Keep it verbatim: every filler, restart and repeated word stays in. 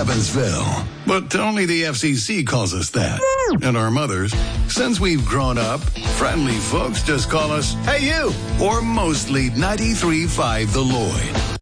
Evansville. But only the F C C calls us that. And our mothers, since we've grown up, friendly folks just call us, "Hey, you!" Or mostly ninety-three point five The Lloyd.